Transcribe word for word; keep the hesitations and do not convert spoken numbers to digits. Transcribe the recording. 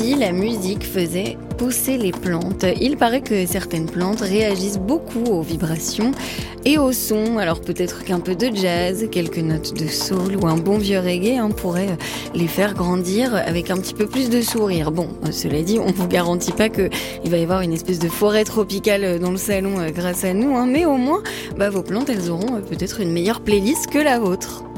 si la musique faisait pousser les plantes. Il paraît que certaines plantes réagissent beaucoup aux vibrations et aux sons. Alors peut-être qu'un peu de jazz, quelques notes de soul ou un bon vieux reggae hein, pourrait les faire grandir avec un petit peu plus de sourire. Bon, cela dit, on ne vous garantit pas qu'il va y avoir une espèce de forêt tropicale dans le salon grâce à nous, hein, mais au moins, bah, vos plantes, elles auront peut-être une meilleure playlist que la vôtre.